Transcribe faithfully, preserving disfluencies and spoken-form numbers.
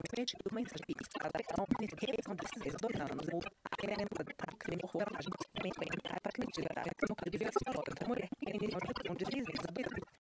repetido uma mensagem fixada da questão de reeleição desses vezes dois anos, ou a querendo tratar crime por coragem, também foi para que me tira da no caso de ver a história da mulher, e ele não de três vezes